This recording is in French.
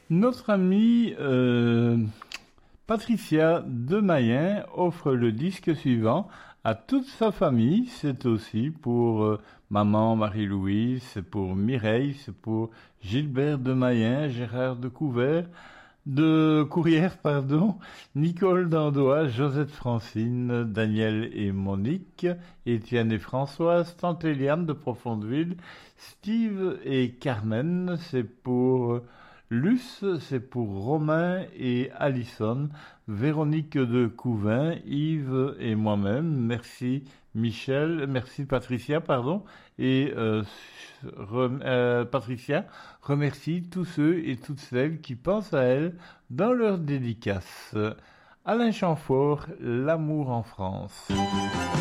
Notre amie Patricia de Mayen offre le disque suivant à toute sa famille. C'est aussi pour maman Marie-Louise, c'est pour Mireille, c'est pour Gilbert de Mayen, Gérard de Courrières, pardon, Nicole d'Andois, Josette Francine, Daniel et Monique, Étienne et Françoise, Tante Eliane de Profondeville, Steve et Carmen, c'est pour Luce, c'est pour Romain et Alison, Véronique de Couvin, Yves et moi-même. Merci Michel, merci Patricia, pardon, et Patricia remercie tous ceux et toutes celles qui pensent à elle dans leur dédicace. Alain Chamfort, L'amour en France.